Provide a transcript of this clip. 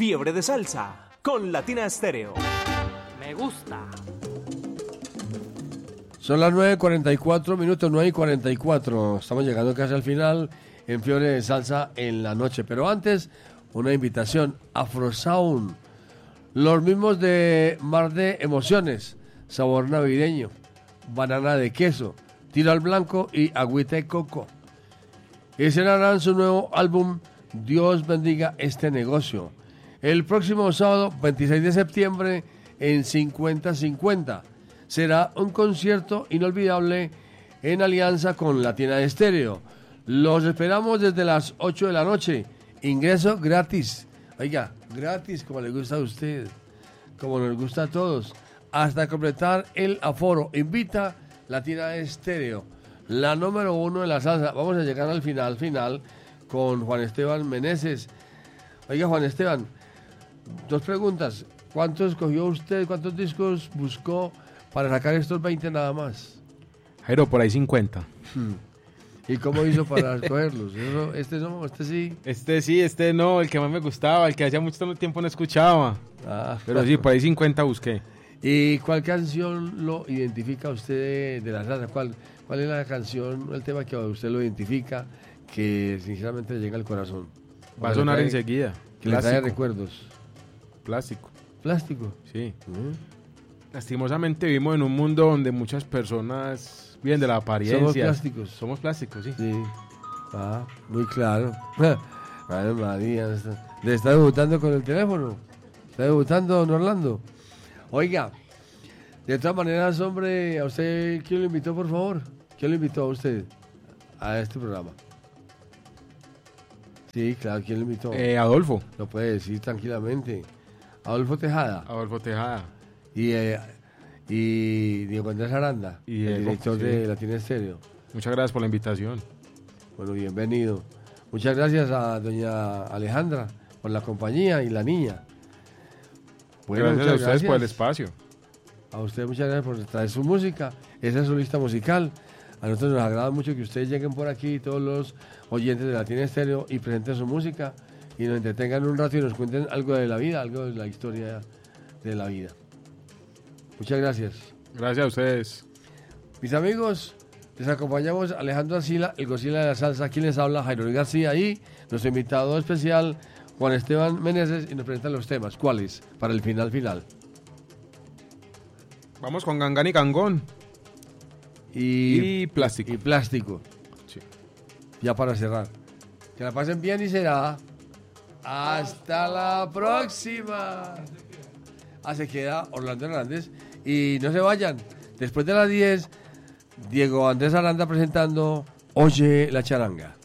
Fiebre de Salsa con Latina Estéreo. Me gusta. Son las 9:44 minutos, 9:44. Estamos llegando casi al final en Fiebre de Salsa en la noche. Pero antes, una invitación. Afrosound. Los mismos de Mar de Emociones. Sabor navideño. Banana de queso. Tiro al blanco y agüita de coco. Estrenarán su nuevo álbum Dios bendiga este negocio. El próximo sábado 26 de septiembre en 50-50. Será un concierto inolvidable en alianza con Latina Estéreo. Los esperamos desde las 8 de la noche. Ingreso gratis. Oiga, gratis como le gusta a usted, como nos gusta a todos. Hasta completar el aforo. Invita Latina Estéreo, la número 1 de la salsa. Vamos a llegar al final con Juan Esteban Meneses. Oiga, Juan Esteban, dos preguntas. ¿Cuántos escogió usted? ¿Cuántos discos buscó para sacar estos 20 nada más? Jairo, por ahí 50. ¿Y cómo hizo para escogerlos? Este no, este sí. Este no, el que más me gustaba, el que hacía mucho tiempo no escuchaba. Pero sí, por ahí 50 busqué. ¿Y cuál canción lo identifica usted de la salsa? ¿Cuál es la canción, el tema que a usted lo identifica, que sinceramente le llega al corazón? Va a sonar enseguida. Que le trae recuerdos. Plástico. ¿Plástico? Sí. Lastimosamente vivimos en un mundo donde muchas personas viven de la apariencia. Somos plásticos. Somos plásticos, sí. Sí. Muy claro. Madre María, ¿le está debutando con el teléfono? ¿Está debutando, don Orlando? Oiga, de todas maneras, hombre, ¿a usted quién lo invitó, por favor? ¿Quién lo invitó a usted a este programa? Sí, claro, ¿quién lo invitó? Adolfo. Lo puede decir tranquilamente. Adolfo Tejada. Adolfo Tejada. Y Diego Andrés Aranda, y el director de Latina Estéreo. Muchas gracias por la invitación. Bueno, bienvenido. Muchas gracias a doña Alejandra por la compañía y la niña. Bueno, gracias a ustedes por el espacio. A usted muchas gracias por traer su música. Esa es su lista musical. A nosotros nos agrada mucho que ustedes lleguen por aquí, todos los oyentes de Latina Estéreo, y presenten su música y nos entretengan un rato y nos cuenten algo de la vida, algo de la historia de la vida. Muchas gracias. Gracias a ustedes. Mis amigos, les acompañamos Alejandro Arcila, el Godzilla de la salsa. Aquí les habla Jairo Luis García y nuestro invitado especial Juan Esteban Meneses, y nos presentan los temas. ¿Cuáles? Para el final. Vamos con Gangán y Gangón. Y Plástico. Y Plástico. Sí. Ya para cerrar. Que la pasen bien y será hasta la próxima. Se queda Orlando Hernández. Y no se vayan. Después de las 10, Diego Andrés Aranda presentando Oye la Charanga.